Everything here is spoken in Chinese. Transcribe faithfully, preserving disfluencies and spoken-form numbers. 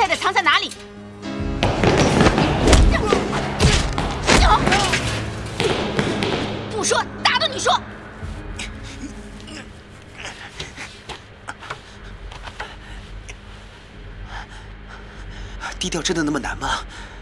现在藏在哪里？不说，打赌你说。 低调真的那么难吗？